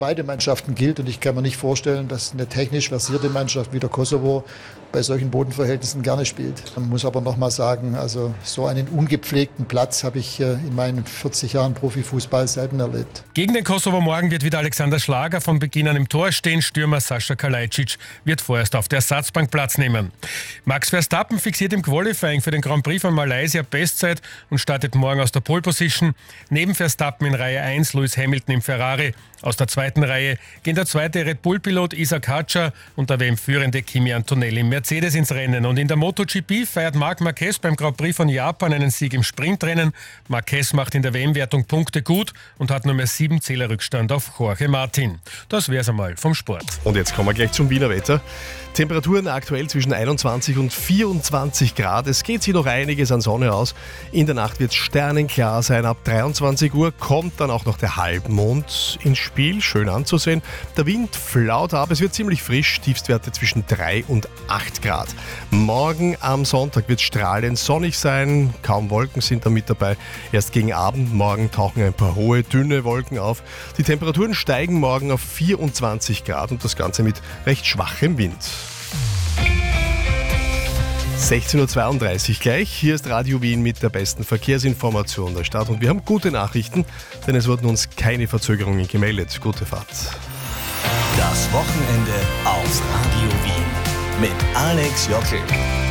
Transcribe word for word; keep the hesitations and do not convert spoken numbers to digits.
beide Mannschaften gilt und ich kann mir nicht vorstellen, dass eine technisch versierte Mannschaft wie der Kosovo bei solchen Bodenverhältnissen gerne spielt. Man muss aber noch mal sagen, also so einen ungepflegten Platz habe ich in meinen vierzig Jahren Profifußball selten erlebt. Gegen den Kosovo morgen wird wieder Alexander Schlager von Beginn an im Tor stehen. Stürmer Sascha Kalajdzic wird vorerst auf der Ersatzbank Platz nehmen. Max Verstappen fixiert im Qualifying für den Grand Prix von Malaysia Bestzeit und startet morgen aus der Pole Position. Neben Verstappen in Reihe eins Lewis Hamilton im Ferrari. Aus der zweiten Reihe gehen der zweite Red Bull-Pilot Isaac Hadjar und der W M-führende Kimi Antonelli im Mercedes ins Rennen. Und in der MotoGP feiert Marc Marquez beim Grand Prix von Japan einen Sieg im Sprintrennen. Marquez macht in der W M-Wertung Punkte gut und hat nur mehr sieben Zählerrückstand auf Jorge Martin. Das wär's einmal vom Sport. Und jetzt kommen wir gleich zum Wiener Wetter. Temperaturen aktuell zwischen einundzwanzig und vierundzwanzig Grad. Es geht sich noch einiges an Sonne aus. In der Nacht wird es sternenklar sein. Ab dreiundzwanzig Uhr kommt dann auch noch der Halbmond ins Spiel. Schön anzusehen. Der Wind flaut ab. Es wird ziemlich frisch. Tiefstwerte zwischen drei und acht Grad. Morgen am Sonntag wird es strahlend sonnig sein. Kaum Wolken sind da mit dabei. Erst gegen Abend morgen tauchen ein paar hohe, dünne Wolken auf. Die Temperaturen steigen morgen auf vierundzwanzig Grad und das Ganze mit recht schwachem Wind. sechzehn Uhr zweiunddreißig gleich. Hier ist Radio Wien mit der besten Verkehrsinformation der Stadt. Und wir haben gute Nachrichten, denn es wurden uns keine Verzögerungen gemeldet. Gute Fahrt. Das Wochenende auf Radio Wien mit Alex Jockel.